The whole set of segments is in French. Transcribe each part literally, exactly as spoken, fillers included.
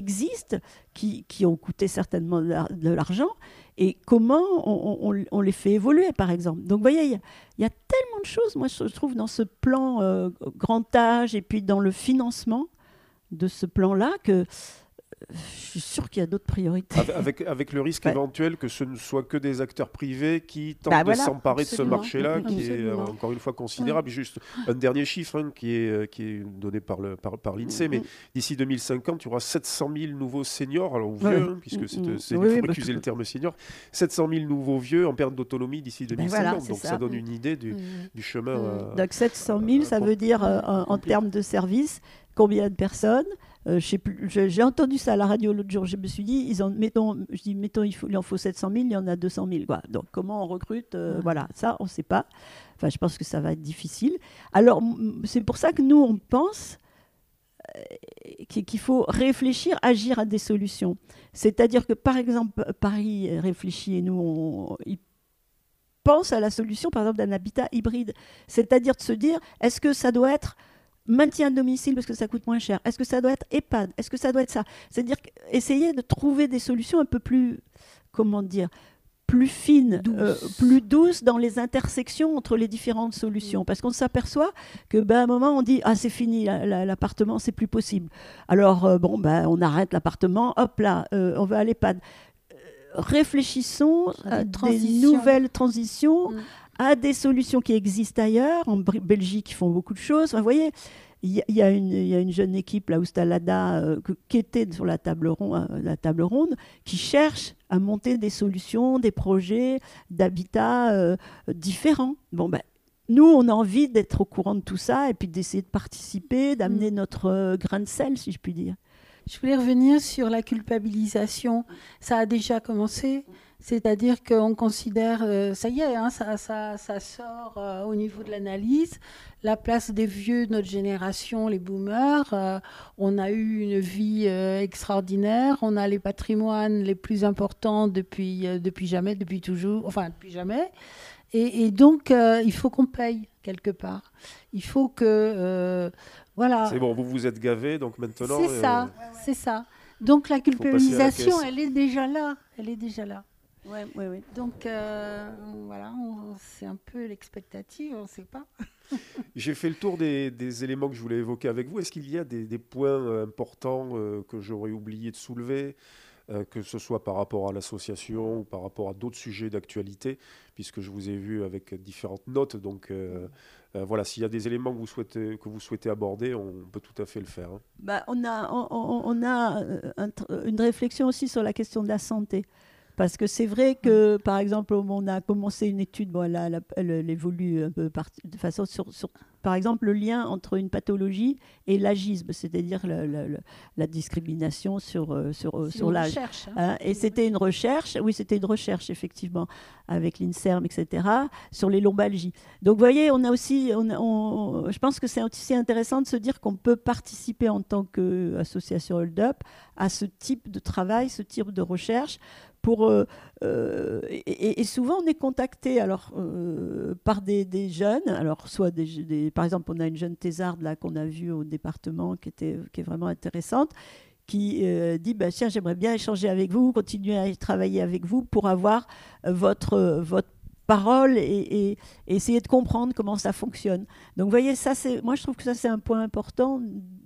existent, qui, qui ont coûté certainement de l'argent, et comment on, on, on les fait évoluer, par exemple. Donc, vous voyez, il y, y a tellement de choses, moi, je trouve, dans ce plan euh, grand âge, et puis dans le financement de ce plan-là, que je suis sûre qu'il y a d'autres priorités. Avec, avec le risque ouais. éventuel que ce ne soit que des acteurs privés qui tentent bah de voilà, s'emparer absolument. de ce marché-là, Absolument. qui est euh, encore une fois considérable. Ouais. Juste un dernier chiffre hein, qui, est, qui est donné par, le, par, par l'INSEE, mais d'ici deux mille cinquante, il y aura sept cent mille nouveaux seniors, alors vieux, ouais. hein, puisque c'est, mmh. c'est, il oui, faut bah, utiliser le terme senior, sept cent mille nouveaux vieux en perte d'autonomie d'ici deux mille cinquante. Ben voilà, donc ça. ça donne une idée du, mmh. du chemin. Mmh. Euh, donc sept cent mille, euh, ça veut dire euh, en, en termes de services, combien de personnes? Euh, je sais plus, je, j'ai entendu ça à la radio l'autre jour. Je me suis dit, ils en, mettons, je dis, mettons, il, faut, il en faut sept cent mille, il y en a deux cent mille. Quoi. Donc, comment on recrute euh, mmh. Voilà, ça, on ne sait pas. Enfin, je pense que ça va être difficile. Alors, m- c'est pour ça que nous, on pense euh, qu'il faut réfléchir, agir à des solutions. C'est-à-dire que, par exemple, Paris réfléchit et nous, on, il pense à la solution, par exemple, d'un habitat hybride. C'est-à-dire de se dire, est-ce que ça doit être maintien à domicile parce que ça coûte moins cher. Est-ce que ça doit être EHPAD? Est-ce que ça doit être ça? C'est-à-dire essayer de trouver des solutions un peu plus, comment dire, plus fines, douce. euh, plus douces dans les intersections entre les différentes solutions. Parce qu'on s'aperçoit que, ben, à un moment, on dit ah c'est fini, la, la, l'appartement, c'est plus possible. Alors euh, bon, ben, on arrête l'appartement, hop là, euh, on va à l'EHPAD. Euh, réfléchissons à des nouvelles transitions. Mmh. à des solutions qui existent ailleurs. En Belgique, ils font beaucoup de choses. Enfin, vous voyez, il y, y, y a une jeune équipe, là, Oustalada, euh, qui était sur la table, ronde, euh, la table ronde, qui cherche à monter des solutions, des projets d'habitat euh, différents. Bon, ben, nous, on a envie d'être au courant de tout ça et puis d'essayer de participer, d'amener mmh. notre euh, grain de sel, si je puis dire. Je voulais revenir sur la culpabilisation. Ça a déjà commencé. C'est-à-dire qu'on considère, euh, ça y est, hein, ça, ça, ça sort euh, au niveau de l'analyse, la place des vieux de notre génération, les boomers. Euh, on a eu une vie euh, extraordinaire, on a les patrimoines les plus importants depuis, euh, depuis jamais, depuis toujours, enfin depuis jamais. Et, et donc, euh, il faut qu'on paye quelque part. Il faut que, euh, voilà. C'est bon, vous vous êtes gavés, donc maintenant... C'est ça, euh, c'est ça. Donc la culpabilisation, elle est déjà là, elle est déjà là. Ouais, ouais, ouais. Donc euh, voilà, on, c'est un peu l'expectative, on ne sait pas. J'ai fait le tour des, des éléments que je voulais évoquer avec vous. Est-ce qu'il y a des, des points importants euh, que j'aurais oublié de soulever, euh, que ce soit par rapport à l'association ou par rapport à d'autres sujets d'actualité, puisque je vous ai vu avec différentes notes. Donc euh, euh, voilà, s'il y a des éléments que vous souhaitez, que vous souhaitez aborder, on peut tout à fait le faire. Hein. Bah, on a, on, on a un, une réflexion aussi sur la question de la santé. Parce que c'est vrai que, par exemple, on a commencé une étude, bon, elle, elle, elle, elle évolue un peu par, de façon sur, sur, par exemple, le lien entre une pathologie et l'agisme, c'est-à-dire le, le, le, la discrimination sur, sur, sur l'âge. Recherche, hein. Hein, et c'était une recherche, oui, c'était une recherche, effectivement, avec l'INSERM, et cetera, sur les lombalgies. Donc, vous voyez, on a aussi, on, on, je pense que c'est aussi intéressant de se dire qu'on peut participer en tant qu'association Hold Up à ce type de travail, ce type de recherche. Pour, euh, euh, et, et souvent, on est contacté alors, euh, par des, des jeunes. Alors, soit des, des, par exemple, on a une jeune thésarde là, qu'on a vue au département qui, était, qui est vraiment intéressante, qui euh, dit bah, tiens, j'aimerais bien échanger avec vous, continuer à travailler avec vous pour avoir euh, votre, euh, votre parole et, et, et essayer de comprendre comment ça fonctionne. Donc, vous voyez, ça, c'est, moi, je trouve que ça, c'est un point important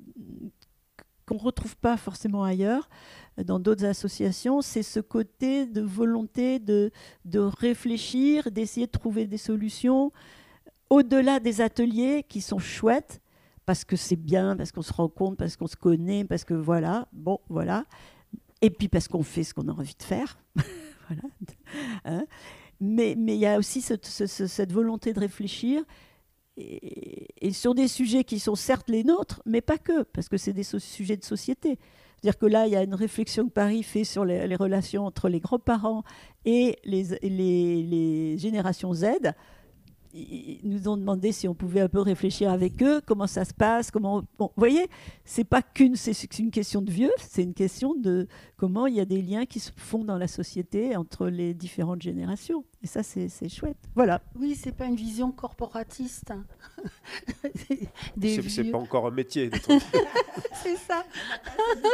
qu'on ne retrouve pas forcément ailleurs. Dans d'autres associations, c'est ce côté de volonté de, de réfléchir, d'essayer de trouver des solutions au-delà des ateliers qui sont chouettes, parce que c'est bien, parce qu'on se rend compte, parce qu'on se connaît, parce que voilà, bon, voilà. Et puis parce qu'on fait ce qu'on a envie de faire. Voilà. Hein, mais mais il y a aussi cette, cette, cette volonté de réfléchir et, et sur des sujets qui sont certes les nôtres, mais pas que, parce que c'est des so- sujets de société. C'est-à-dire que là, il y a une réflexion que Paris fait sur les, les relations entre les grands-parents et les, les, les générations Z. Ils nous ont demandé si on pouvait un peu réfléchir avec eux, comment ça se passe, comment... Bon, vous voyez, c'est pas qu'une, c'est une question de vieux, c'est une question de comment il y a des liens qui se font dans la société entre les différentes générations. Et ça, c'est, c'est chouette. Voilà. Oui, c'est pas une vision corporatiste. Des c'est, c'est pas encore un métier. C'est ça.